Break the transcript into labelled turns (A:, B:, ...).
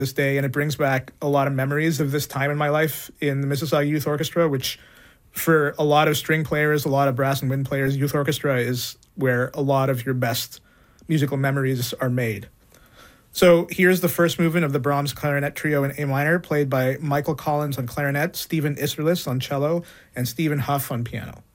A: this day, and it brings back a lot of memories of this time in my life in the Mississauga Youth Orchestra, which for a lot of string players, a lot of brass and wind players, youth orchestra is where a lot of your best musical memories are made. So here's the first movement of the Brahms Clarinet Trio in A minor, played by Michael Collins on clarinet, Stephen Isserlis on cello, and Stephen Huff on piano.